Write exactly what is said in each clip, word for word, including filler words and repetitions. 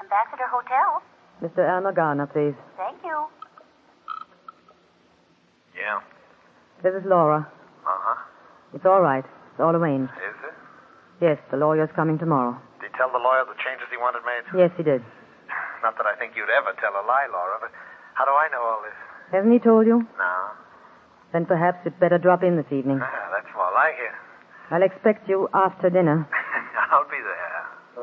Ambassador Hotel. Mister Elmer Garner, please. Thank you. Yeah. This is Laura. Uh-huh. It's all right. It's all arranged. Is it? Yes, the lawyer's coming tomorrow. Did he tell the lawyer the changes he wanted made? Yes, he did. Not that I think you'd ever tell a lie, Laura, but how do I know all this? Hasn't he told you? No. Then perhaps you'd better drop in this evening. Ah, that's more like it. I'll expect you after dinner. I'll be there.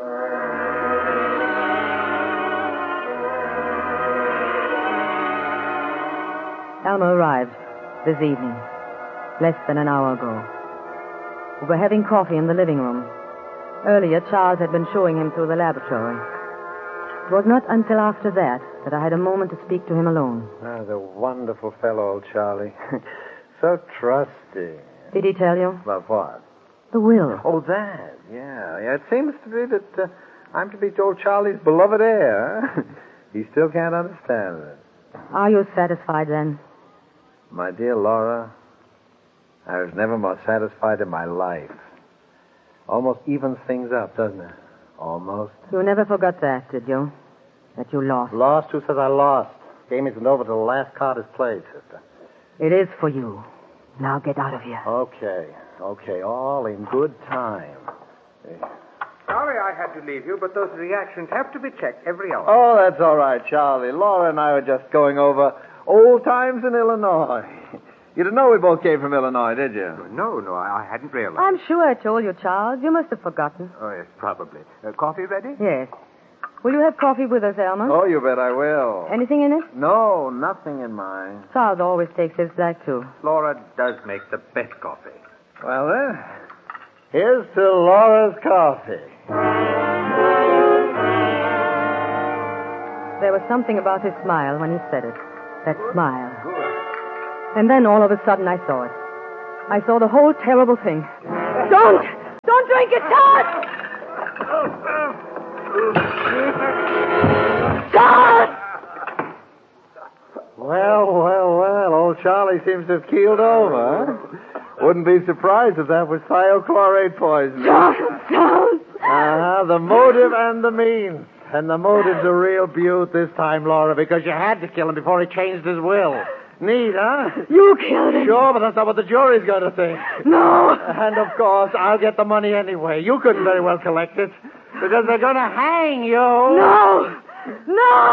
Elmer arrived this evening, less than an hour ago. We were having coffee in the living room. Earlier, Charles had been showing him through the laboratory. It was not until after that that I had a moment to speak to him alone. Ah, the wonderful fellow, old Charlie. So trusting. Did he tell you? About what? The will. Oh, that. Yeah. Yeah, it seems to be that uh, I'm to be old Charlie's beloved heir. Huh? He still can't understand it. Are you satisfied then? My dear Laura, I was never more satisfied in my life. Almost evens things up, doesn't it? Almost. You never forgot that, did you? That you lost. Lost? Who says I lost? Game isn't over till the last card is played, sister. It is for you. Now get out of here. Okay. Okay. All in good time. Sorry I had to leave you, but those reactions have to be checked every hour. Oh, that's all right, Charlie. Laura and I were just going over old times in Illinois. You didn't know we both came from Illinois, did you? No, no, I, I hadn't realized. I'm sure I told you, Charles. You must have forgotten. Oh, yes, probably. Uh, coffee ready? Yes. Will you have coffee with us, Elmer? Oh, you bet I will. Anything in it? No, nothing in mine. Charles always takes his black, too. Laura does make the best coffee. Well, then, here's to Laura's coffee. There was something about his smile when he said it. That smile. And then all of a sudden I saw it. I saw the whole terrible thing. Don't! Don't drink it, Charles! Charles! Well, well, well, old Charlie seems to have keeled over, huh? Wouldn't be surprised if that was thiochlorate poisoning. Charles! Charles! Uh-huh, the motive and the means. And the motive's a real beaut this time, Laura, because you had to kill him before he changed his will. Neat, huh? You killed him. Sure, but that's not what the jury's going to think. No. And, of course, I'll get the money anyway. You couldn't very well collect it, because they're going to hang you. No. No.